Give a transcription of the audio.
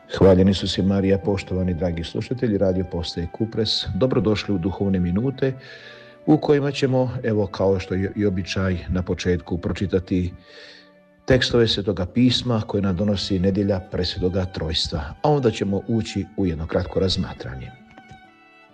Hvaljeni su si Marija, poštovani dragi slušatelji Radio Postaje Kupres. Dobrodošli u duhovne minute u kojima ćemo, evo kao što je i običaj, na početku pročitati tekstove Svetoga pisma koje nam donosi nedjelja presvetoga trojstva, a onda ćemo ući u jedno kratko razmatranje.